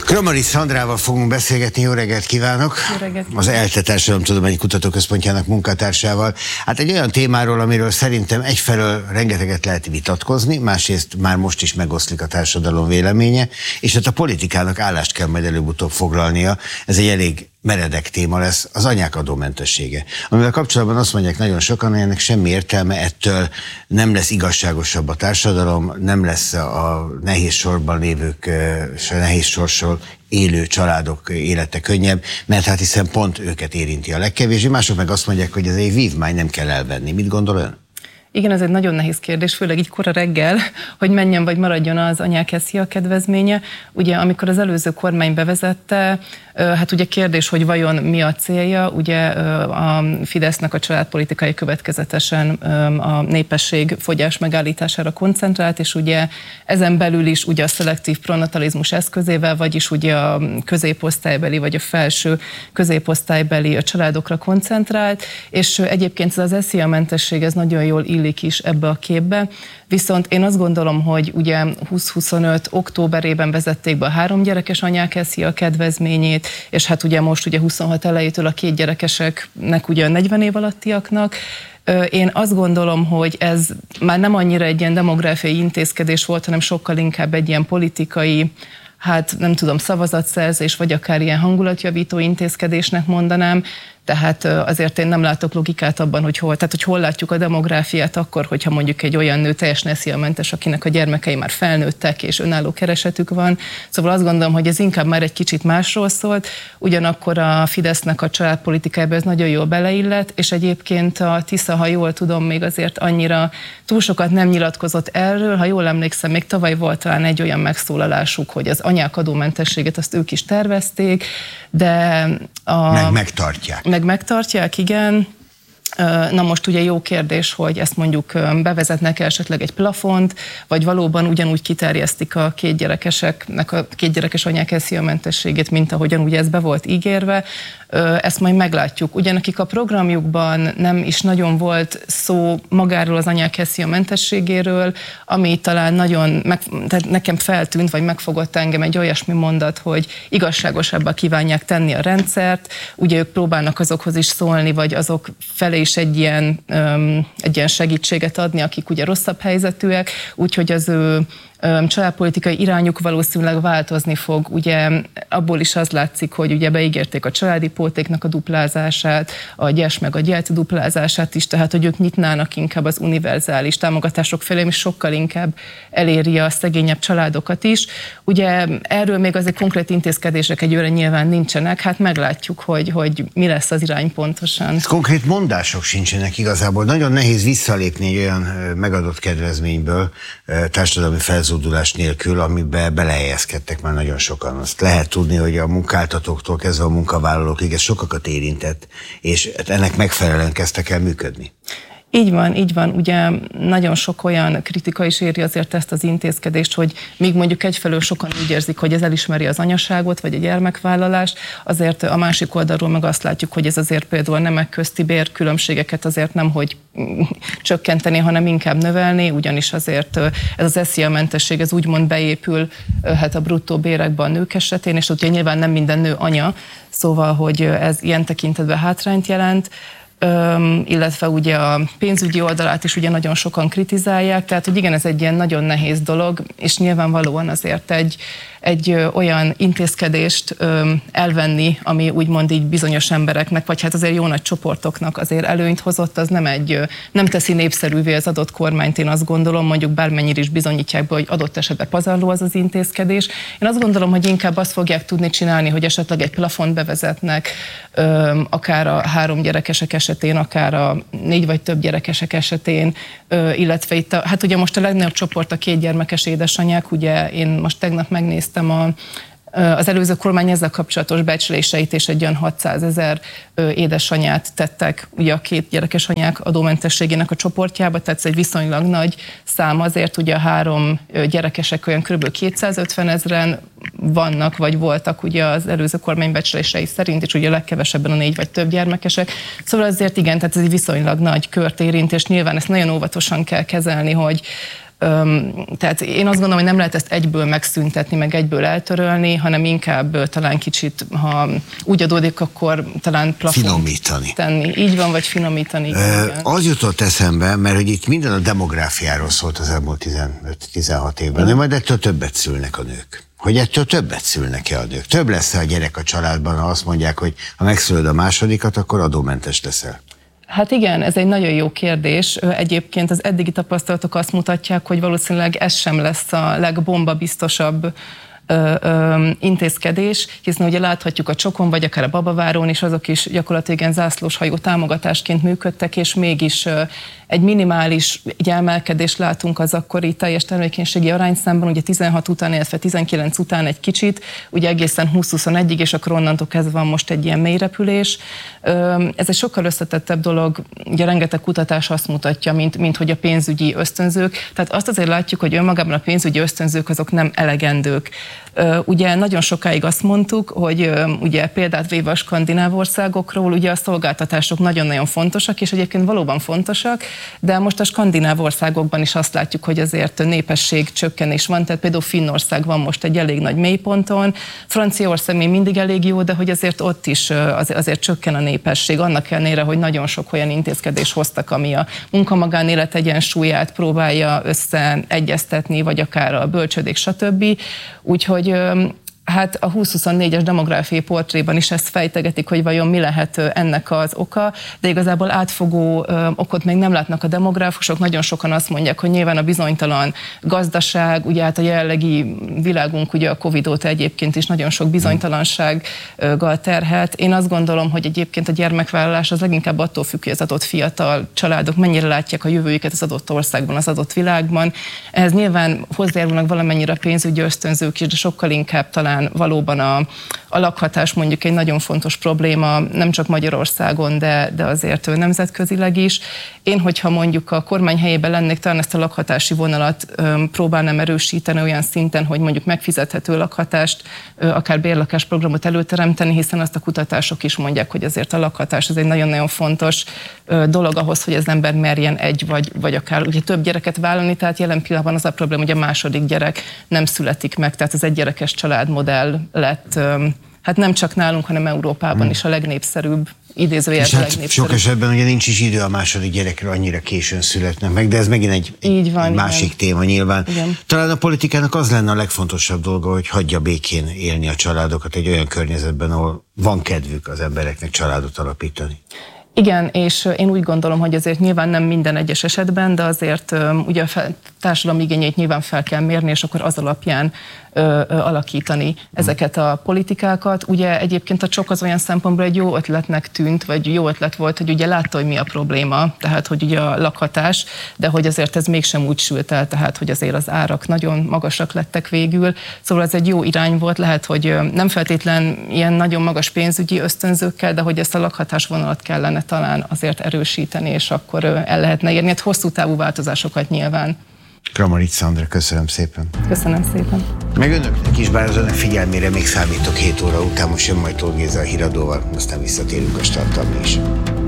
Kramarics Szandrával fogunk beszélgetni, jó reggelt kívánok! Jó reggelt. Az ELTE Társadalomtudományi Kutatóközpontjának munkatársával. Hát egy olyan témáról, amiről szerintem egyfelől rengeteget lehet vitatkozni, másrészt már most is megoszlik a társadalom véleménye, és hát a politikának állást kell majd előbb-utóbb foglalnia. Ez egy elég meredek téma lesz, az anyák adómentessége. Amivel kapcsolatban azt mondják nagyon sokan, hogy ennek semmi értelme, ettől nem lesz igazságosabb a társadalom, nem lesz a nehéz sorban lévők, és a nehéz sorsról élő családok élete könnyebb, mert hát hiszen pont őket érinti a legkevésbé. Mások meg azt mondják, hogy ez egy vívmány, nem kell elvenni. Mit gondol ön? Igen, ez egy nagyon nehéz kérdés, főleg így kora reggel, hogy menjen vagy maradjon az anyák SZIA kedvezménye. Ugye, amikor az előző kormány bevezette, hát ugye kérdés, hogy vajon mi a célja, ugye a Fidesznek a családpolitikai következetesen a népességfogyás megállítására koncentrált, és ugye ezen belül is ugye a szelektív pronatalizmus eszközével, vagyis ugye a középosztálybeli vagy a felső középosztálybeli a családokra koncentrált, és egyébként ez az SZIA-mentesség ez nagyon jól illik is ebbe a képbe, viszont én azt gondolom, hogy ugye 2025 októberében vezették be a 3 gyerekes anyák SZIA kedvezményét, és hát ugye most ugye 26 elejétől a 2 gyerekeseknek ugye a 40 év alattiaknak. Én azt gondolom, hogy ez már nem annyira egy ilyen demográfiai intézkedés volt, hanem sokkal inkább egy ilyen politikai, hát nem tudom, szavazatszerzés, vagy akár ilyen hangulatjavító intézkedésnek mondanám. Tehát azért én nem látok logikát abban, hogy hol látjuk a demográfiát akkor, hogyha mondjuk egy olyan nő teljesen SZIA-mentes, akinek a gyermekei már felnőttek és önálló keresetük van. Szóval azt gondolom, hogy ez inkább már egy kicsit másról szólt, ugyanakkor a Fidesznek a családpolitikájába ez nagyon jól beleillett, és egyébként a Tisza, ha jól tudom, még azért annyira túl sokat nem nyilatkozott erről, ha jól emlékszem, még tavaly volt talán egy olyan megszólalásuk, hogy az anyák adómentességet azt ők is tervezték, de megtartják, igen. Na most ugye jó kérdés, hogy ezt mondjuk bevezetnek esetleg egy plafont, vagy valóban ugyanúgy kiterjesztik a 2 gyerekeseknek a 2 gyerekes anyák SZIA-mentességét, mint ahogyan ugye ez be volt ígérve. Ezt majd meglátjuk. Ugyanakik a programjukban nem is nagyon volt szó magáról az anyák SZIA-mentességéről, ami talán tehát nekem feltűnt, vagy megfogott engem egy olyasmi mondat, hogy igazságosabbá kívánják tenni a rendszert, ugye ők próbálnak azokhoz is szólni, vagy azok felé is egy ilyen segítséget adni, akik ugye rosszabb helyzetűek, úgyhogy az ő családpolitikai irányuk valószínűleg változni fog. Ugye abból is az látszik, hogy ugye beígérték a családi pótléknak a duplázását, a gyes meg a gyert duplázását is, tehát hogy ők nyitnának inkább az univerzális támogatások felé, és sokkal inkább eléri a szegényebb családokat is. Ugye erről még azért konkrét intézkedések egyőre nyilván nincsenek, hát meglátjuk, hogy mi lesz az irány pontosan. Konkrét mondások sincsenek igazából. Nagyon nehéz visszalépni egy olyan megadott kedvezményből társadalmi felzódulás nélkül, amiben belehelyezkedtek már nagyon sokan. Azt lehet tudni, hogy a munkáltatóktól kezdve a munkavállalókig ez sokakat érintett, és ennek megfelelően kezdtek el működni. Így van. Ugye nagyon sok olyan kritika is éri azért ezt az intézkedést, hogy míg mondjuk egyfelől sokan úgy érzik, hogy ez elismeri az anyaságot, vagy a gyermekvállalást, azért a másik oldalról meg azt látjuk, hogy ez azért például a nemek közti bérkülönbségeket azért nem hogy csökkenteni, hanem inkább növelni, ugyanis azért ez az SZIA-mentesség, ez úgymond beépül hát a bruttó bérekbe a nők esetén, és ugye nyilván nem minden nő anya, szóval, hogy ez ilyen tekintetben hátrányt jelent, illetve ugye a pénzügyi oldalát is ugye nagyon sokan kritizálják, tehát hogy igen, ez egy ilyen nagyon nehéz dolog, és nyilvánvalóan azért egy olyan intézkedést elvenni, ami úgymond így bizonyos embereknek, vagy hát azért jó nagy csoportoknak azért előnyt hozott, az nem teszi népszerűvé az adott kormányt, én azt gondolom, mondjuk bármennyire is bizonyítják be, hogy adott esetben pazarló az az intézkedés. Én azt gondolom, hogy inkább azt fogják tudni csinálni, hogy esetleg egy plafont bevezetnek, akár a 3 gyerekesek esetén, akár a 4 vagy több gyerekesek esetén, illetve itt hát ugye most a legnagyobb csoport a 2 gyermekes édesanyák, ugye én most tegnap megnéztem az előző kormány ezzel kapcsolatos becsléseit, és egy olyan 600 000 édesanyát tettek ugye a 2 gyerekes anyák adómentességének a csoportjába, tehát ez egy viszonylag nagy szám azért, ugye a 3 gyerekesek olyan kb. 250 000-en vannak, vagy voltak ugye az előző kormány becslései szerint, és ugye a legkevesebben a 4 vagy több gyermekesek. Szóval azért igen, tehát ez egy viszonylag nagy kört érint, és nyilván ezt nagyon óvatosan kell kezelni, hogy Tehát én azt gondolom, hogy nem lehet ezt egyből megszüntetni, meg egyből eltörölni, hanem inkább talán kicsit, ha úgy adódik, akkor talán plafont finomítani. Tenni. Így van, vagy finomítani. Az jutott eszembe, mert hogy itt minden a demográfiáról szólt az elmúlt 15-16 évben, de majd ettől többet szülnek a nők. Hogy ettől többet szülnek-e a nők? Több lesz-e a gyerek a családban, ha azt mondják, hogy ha megszülöd a másodikat, akkor adómentes leszel? Hát igen, ez egy nagyon jó kérdés. Egyébként az eddigi tapasztalatok azt mutatják, hogy valószínűleg ez sem lesz a legbombabiztosabb intézkedés, hiszen ugye láthatjuk a Csokon, vagy akár a Babavárón is, azok is gyakorlatilag ilyen zászlóshajó támogatásként működtek, és mégis egy minimális emelkedést látunk az akkori teljes termékenységi arányszámban, ugye 16 után, illetve 19 után egy kicsit, ugye egészen 20-21-ig, és akkor onnantól kezdve van most egy ilyen mélyrepülés. Ez egy sokkal összetettebb dolog, ugye rengeteg kutatás azt mutatja, mint hogy a pénzügyi ösztönzők, tehát azt azért látjuk, hogy önmagában a pénzügyi ösztönzők azok nem elegendők. Ugye nagyon sokáig azt mondtuk, hogy ugye példát véve a skandináv országokról, ugye a szolgáltatások nagyon-nagyon fontosak, és egyébként valóban fontosak, de most a skandináv országokban is azt látjuk, hogy azért népesség csökkenés van, tehát például Finnország van most egy elég nagy mélyponton, Franciaország még mindig elég jó, de hogy azért ott is azért csökken a népesség, annak ellenére, hogy nagyon sok olyan intézkedést hoztak, ami a munka-magánélet egyensúlyát próbálja összeegyeztetni, vagy akár a bölcsödék, stb. Úgyhogy hát a 2024-es demográfiai portréban is ezt fejtegetik, hogy vajon mi lehet ennek az oka, de igazából átfogó okot még nem látnak a demográfusok. Nagyon sokan azt mondják, hogy nyilván a bizonytalan gazdaság, ugye hát a jelenlegi világunk ugye a Covid óta egyébként is nagyon sok bizonytalansággal terhelt. Én azt gondolom, hogy egyébként a gyermekvállalás az leginkább attól függ, hogy az adott fiatal családok mennyire látják a jövőjüket az adott országban, az adott világban. Ehhez nyilván hozzájárulnak valamennyire a pénzügyi ösztönzők is, de sokkal inkább talán valóban a lakhatás mondjuk egy nagyon fontos probléma, nem csak Magyarországon, de azért nemzetközileg is. Én, hogyha mondjuk a kormány helyében lennék, talán ezt a lakhatási vonalat próbálnám erősíteni olyan szinten, hogy mondjuk megfizethető lakhatást, akár bérlakásprogramot előteremteni, hiszen azt a kutatások is mondják, hogy azért a lakhatás ez egy nagyon-nagyon fontos dolog ahhoz, hogy az ember merjen egy vagy akár ugye több gyereket vállalni, tehát jelen pillanatban az a probléma, hogy a második gyerek nem születik meg, tehát az egygyerekes családmodell lett, hát nem csak nálunk, hanem Európában is a legnépszerűbb, idézőjelben hát legnépszerűbb. Sok esetben ugye nincs is idő a második gyerekre, annyira későn születnek meg, de ez megint egy másik téma nyilván. Igen. Talán a politikának az lenne a legfontosabb dolga, hogy hagyja békén élni a családokat egy olyan környezetben, ahol van kedvük az embereknek családot alapítani. Igen, és én úgy gondolom, hogy azért nyilván nem minden egyes esetben, de azért ugye a társadalom igényeit nyilván fel kell mérni, és akkor az alapján alakítani ezeket a politikákat. Ugye egyébként a Csok az olyan szempontból egy jó ötletnek tűnt, vagy jó ötlet volt, hogy ugye látta, hogy mi a probléma, tehát hogy ugye a lakhatás, de hogy azért ez mégsem úgy sült el, tehát hogy azért az árak nagyon magasak lettek végül. Szóval ez egy jó irány volt, lehet, hogy nem feltétlen ilyen nagyon magas pénzügyi ösztönzőkkel, de hogy ezt a lakhatás vonalat kellene talán azért erősíteni, és akkor el lehetne érni. Hát hosszú távú változásokat nyilván. Kramarics Szandra, köszönöm szépen. Köszönöm szépen. Meg önöknek is, bár az önök figyelmére még számítok 7 óra után, most jön majd Tóth Géza a híradóval, aztán visszatérünk a starttalra is.